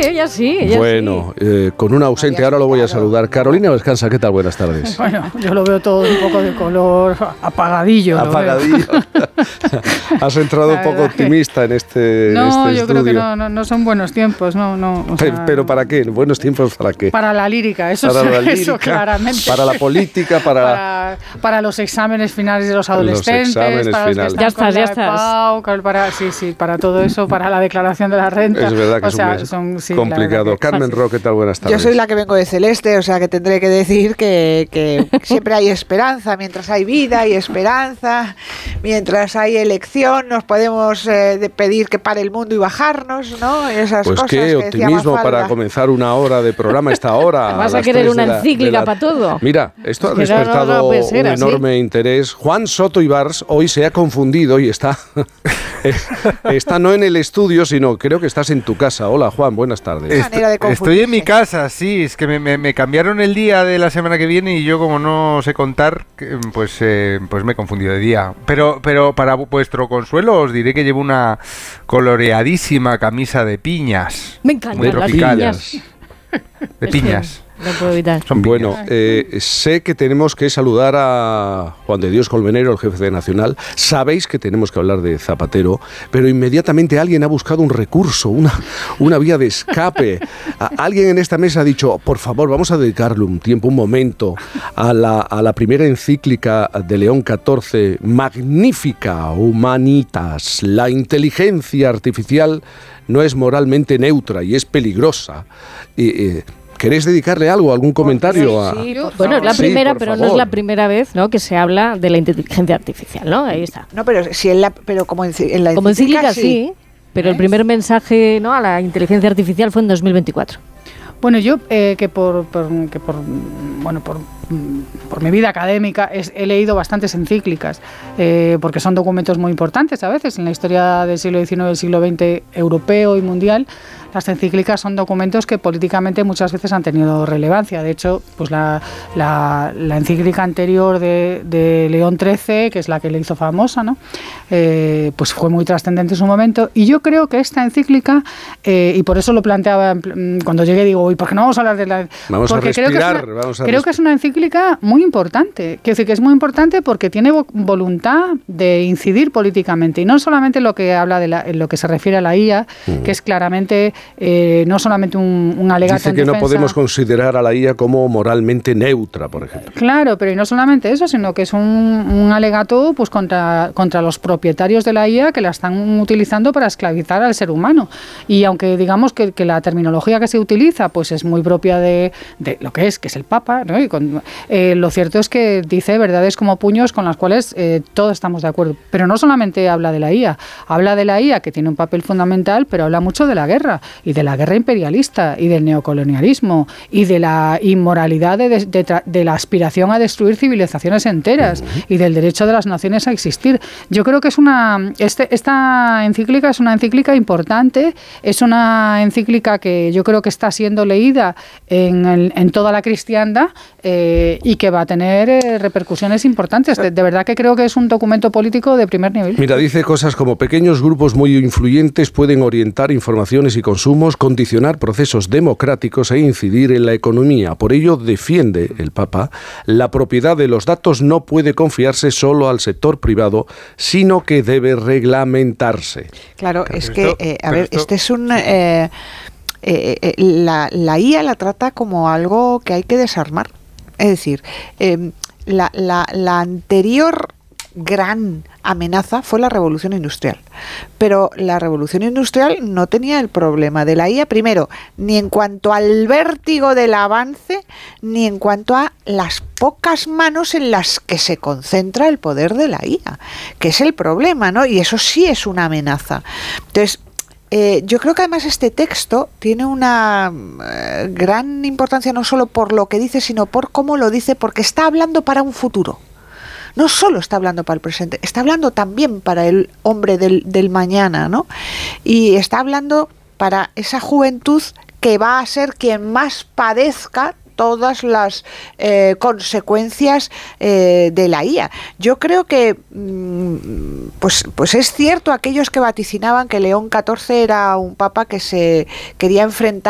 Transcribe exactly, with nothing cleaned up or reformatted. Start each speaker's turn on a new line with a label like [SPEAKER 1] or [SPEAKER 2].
[SPEAKER 1] ella sí. Ella
[SPEAKER 2] bueno,
[SPEAKER 1] sí.
[SPEAKER 2] Eh, con una ausente, ahora lo voy a saludar. Carolina Vescanza, ¿qué tal? Buenas tardes.
[SPEAKER 3] Bueno, yo lo veo todo un poco de color apagadillo.
[SPEAKER 2] Apagadillo. Has entrado un poco optimista en este,
[SPEAKER 3] no,
[SPEAKER 2] en este
[SPEAKER 3] yo
[SPEAKER 2] estudio.
[SPEAKER 3] creo que no, no, no son buenos tiempos, no, no. O
[SPEAKER 2] pero,
[SPEAKER 3] sea,
[SPEAKER 2] pero ¿para qué? ¿Buenos tiempos para qué?
[SPEAKER 3] Para la lírica, eso,
[SPEAKER 2] para
[SPEAKER 3] es,
[SPEAKER 2] la lírica,
[SPEAKER 3] eso claramente.
[SPEAKER 2] Para la política, para...
[SPEAKER 3] para... Para los exámenes finales de los adolescentes,
[SPEAKER 2] los exámenes
[SPEAKER 3] para los
[SPEAKER 2] finales.
[SPEAKER 3] que
[SPEAKER 1] Ya
[SPEAKER 3] están
[SPEAKER 1] estás, ya estás.
[SPEAKER 3] Pau, para, sí, sí, para todo eso, para la declaración de la renta.
[SPEAKER 2] Es verdad que
[SPEAKER 3] o
[SPEAKER 2] es
[SPEAKER 3] sea,
[SPEAKER 2] un mes
[SPEAKER 3] son, sí,
[SPEAKER 2] complicado.
[SPEAKER 3] Que...
[SPEAKER 2] Carmen Ro, ¿qué tal? Buenas tardes.
[SPEAKER 4] Yo soy la que vengo de Celeste, o sea que tendré que decir que, que siempre hay esperanza. Mientras hay vida hay esperanza. Mientras hay elección nos podemos eh, pedir que pare el mundo y bajarnos, ¿no? Esas
[SPEAKER 2] pues
[SPEAKER 4] cosas
[SPEAKER 2] qué
[SPEAKER 4] que
[SPEAKER 2] optimismo para comenzar una hora de programa esta hora.
[SPEAKER 1] Vas a, a querer una encíclica para todo.
[SPEAKER 2] Mira, esto ha
[SPEAKER 1] es
[SPEAKER 2] despertado
[SPEAKER 1] no, no, no ser,
[SPEAKER 2] un
[SPEAKER 1] así.
[SPEAKER 2] enorme interés. Juan Soto Ibars hoy se ha confundido y está, está no en el estudio, sino creo que estás en tu casa. Hola Juan, buenas tardes.
[SPEAKER 4] Est
[SPEAKER 5] Estoy en mi casa, sí, es que me, me, me cambiaron el día de la semana que viene y yo como no sé contar, pues, eh, pues me he confundido de día. Pero, pero para vuestro consuelo os diré que llevo una coloreadísima camisa de piñas.
[SPEAKER 1] Me encantan
[SPEAKER 5] de
[SPEAKER 1] las piñas.
[SPEAKER 5] De piñas.
[SPEAKER 1] No puedo evitar.
[SPEAKER 5] Son
[SPEAKER 2] bueno, eh, sé que tenemos que saludar a Juan de Dios Colmenero, el jefe de Nacional. Sabéis que tenemos que hablar de Zapatero, pero inmediatamente alguien ha buscado un recurso, una, una vía de escape. A, alguien en esta mesa ha dicho, por favor, vamos a dedicarle un tiempo, un momento, a la, a la primera encíclica de León catorce, magnífica, Humanitas. La inteligencia artificial no es moralmente neutra y es peligrosa. Y, eh, ¿Queréis dedicarle algo, algún comentario? A...
[SPEAKER 4] Sí, sí,
[SPEAKER 1] bueno, es la
[SPEAKER 2] sí,
[SPEAKER 1] primera, pero
[SPEAKER 2] favor.
[SPEAKER 1] no es la primera vez, ¿no?, que se habla de la inteligencia artificial, ¿no? Ahí está.
[SPEAKER 4] No, pero si en la, pero como en, en la
[SPEAKER 1] Como
[SPEAKER 4] encíclica,
[SPEAKER 1] encíclica, sí, pero
[SPEAKER 4] ¿ves?
[SPEAKER 1] el primer mensaje, ¿no?, a la inteligencia artificial fue en dos mil veinticuatro.
[SPEAKER 3] Bueno, yo eh, que por, por que por bueno por, por mi vida académica es, he leído bastantes encíclicas eh, porque son documentos muy importantes a veces en la historia del siglo diecinueve, del siglo veinte europeo y mundial. Las encíclicas son documentos que políticamente muchas veces han tenido relevancia. De hecho, pues la, la, la encíclica anterior de, de León trece, que es la que le hizo famosa, ¿no? Eh, pues fue muy trascendente en su momento. Y yo creo que esta encíclica, eh, y por eso lo planteaba cuando llegué, digo, ¿y por qué no vamos a hablar de la...?
[SPEAKER 2] Vamos
[SPEAKER 3] porque
[SPEAKER 2] a respirar.
[SPEAKER 3] Creo, que es, una,
[SPEAKER 2] vamos a
[SPEAKER 3] creo que es una encíclica muy importante. Quiero decir que es muy importante porque tiene voluntad de incidir políticamente. Y no solamente lo que habla de la, en lo que se refiere a la I A, uh-huh. que es claramente... Eh, no solamente un, un alegato
[SPEAKER 2] Dice
[SPEAKER 3] en
[SPEAKER 2] que
[SPEAKER 3] defensa.
[SPEAKER 2] No podemos considerar a la I A como moralmente neutra, por ejemplo.
[SPEAKER 3] Claro, pero y no solamente eso, sino que es un, un alegato pues contra, contra los propietarios de la I A que la están utilizando para esclavizar al ser humano. Y aunque digamos que, que la terminología que se utiliza pues es muy propia de, de lo que es, que es el Papa, ¿no? Y con, eh, lo cierto es que dice verdades como puños con las cuales eh, todos estamos de acuerdo. Pero no solamente habla de la I A, habla de la I A que tiene un papel fundamental, pero habla mucho de la guerra y de la guerra imperialista y del neocolonialismo y de la inmoralidad de, de, de, de la aspiración a destruir civilizaciones enteras y del derecho de las naciones a existir. Yo creo que es una este, esta encíclica es una encíclica importante, es una encíclica que yo creo que está siendo leída en, el, en toda la cristiandad eh, y que va a tener eh, repercusiones importantes. De, de verdad que creo que es un documento político de primer nivel.
[SPEAKER 2] Mira, dice cosas como pequeños grupos muy influyentes pueden orientar informaciones y consumos, condicionar procesos democráticos e incidir en la economía. Por ello, defiende el Papa, la propiedad de los datos no puede confiarse solo al sector privado, sino que debe reglamentarse.
[SPEAKER 4] Claro,
[SPEAKER 5] Claro,
[SPEAKER 4] es
[SPEAKER 5] esto,
[SPEAKER 4] que, eh, a ver,
[SPEAKER 5] esto...
[SPEAKER 4] este es un... Eh, eh, eh, la, la I A la trata como algo que hay que desarmar. Es decir, eh, la, la, la anterior gran amenaza fue la revolución industrial, pero la revolución industrial no tenía el problema de la I A, primero, ni en cuanto al vértigo del avance, ni en cuanto a las pocas manos en las que se concentra el poder de la I A, que es el problema, ¿no? Y eso sí es una amenaza. Entonces, Eh, yo creo que además este texto tiene una eh, gran importancia no solo por lo que dice, sino por cómo lo dice, porque está hablando para un futuro. No solo está hablando para el presente, está hablando también para el hombre del, del mañana, ¿no? Y está hablando para esa juventud que va a ser quien más padezca todas las eh, consecuencias eh, de la I A. Yo creo que mmm, pues, pues es cierto aquellos que vaticinaban que León catorce era un papa que se quería enfrentar